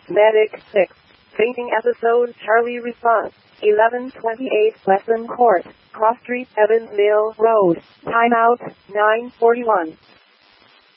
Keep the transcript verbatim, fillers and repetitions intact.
Medic six. Fainting episode Charlie response. eleven twenty-eight Westland Court, Cross Street, Evans Mill Road. Timeout, nine forty-one.